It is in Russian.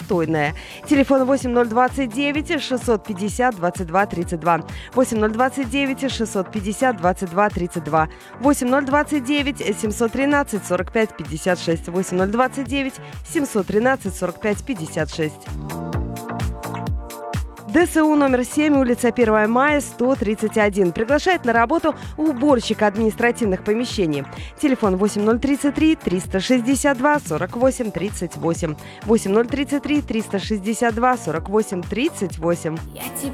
достойное. Телефон 8029 650 22 32. 8029 650 22 32. 8029 713 45 56. 8029 713 45 56. ДСУ номер 7, улица 1 мая, 131. Приглашает на работу уборщика административных помещений. Телефон 8033 362 48 38. 8033 362 48 38.